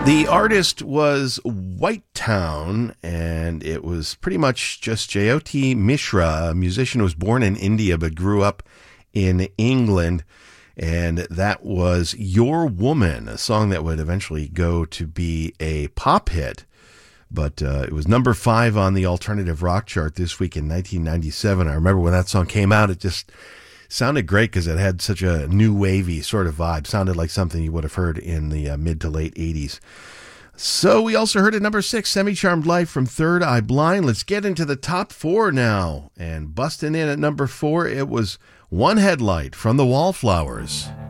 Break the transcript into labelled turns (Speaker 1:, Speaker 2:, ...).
Speaker 1: The artist was White Town, and it was pretty much just Jyoti Mishra, a musician who was born in India but grew up in England. And that was Your Woman, a song that would eventually go to be a pop hit. But it was number 5 on the alternative rock chart this week in 1997. I remember when that song came out, it just sounded great because it had such a new wavy sort of vibe. Sounded like something you would have heard in the mid to late 80s. So we also heard at number 6, Semi-Charmed Life from Third Eye Blind. Let's get into the top 4 now. And busting in at number 4, it was One Headlight from the Wallflowers.